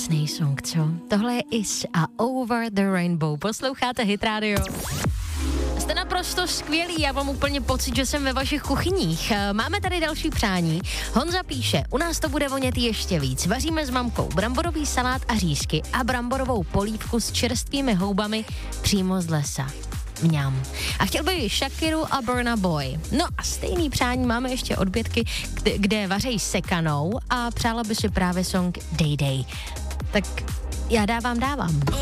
krásný song, co? Tohle je Is a Over the Rainbow. Posloucháte Hit Radio. Jste naprosto skvělí, já mám úplně pocit, že jsem ve vašich kuchyních. Máme tady další přání. Honza píše, u nás to bude vonět ještě víc. Vaříme s mamkou bramborový salát a řízky a bramborovou polívku s čerstvými houbami přímo z lesa. Mňam. A chtěl by Shakiru a Burna Boy. No a stejný přání máme ještě od Bětky, kde vařejí sekanou a přála by si právě song Day Day. Tak já dávám.